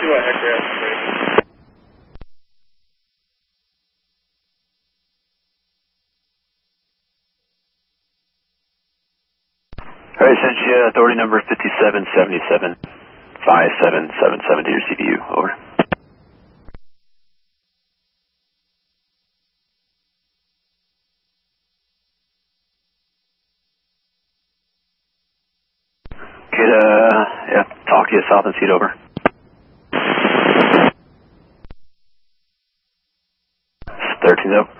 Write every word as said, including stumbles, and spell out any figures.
what Hector has to say. Alright, sent you authority number fifty-seven seventy-seven, five seven seven seven to your C D U, over. Okay, uh, yeah, talk to you south and seat, over. thirteen up.